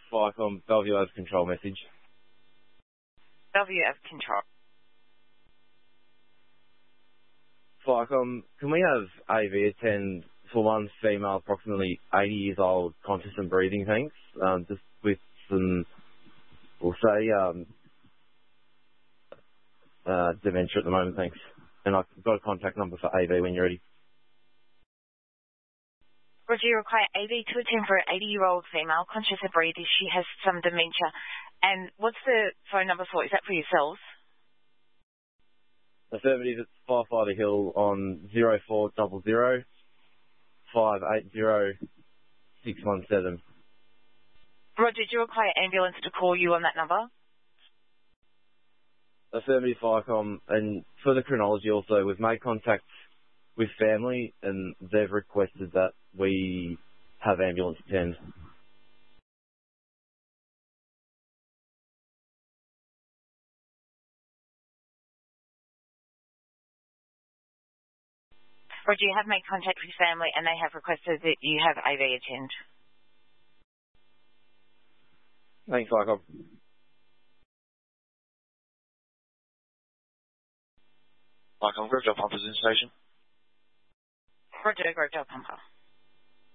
Vicom, Bellevue has control message. Bellevue have control. Vicom, can we have AV attend for one female, approximately 80 years old, conscious and breathing, thanks? Just with some, we'll say, dementia at the moment, thanks. And I've got a contact number for AV when you're ready. Roger, you require AV to attend for an 80-year-old female, conscious and breathing. She has some dementia. And what's the phone number for? Is that for yourselves? Affirmative, it's Firefighter Hill on 0400 580 617. Roger, do you require ambulance to call you on that number? Affirmative, Vicom. And for the chronology also, we've made contact with family and they've requested that we have ambulance attend. Roger, you have made contact with family and they have requested that you have AV attend. Thanks, Vicom. Vicom, Grove Pumper in station. Roger, Grove Pumper.